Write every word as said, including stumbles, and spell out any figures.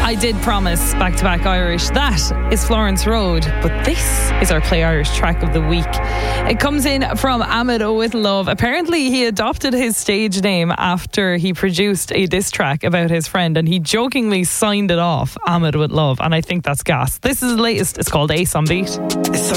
I did promise back-to-back Irish. That is Florence Road, but this is our Play Irish track of the week. It comes in from Ahmed with Love. Apparently he adopted his stage name after he produced a diss track about his friend, and he jokingly signed it off, Ahmed with Love, and I think that's gas. This is the latest. It's called Ace on Beat. It's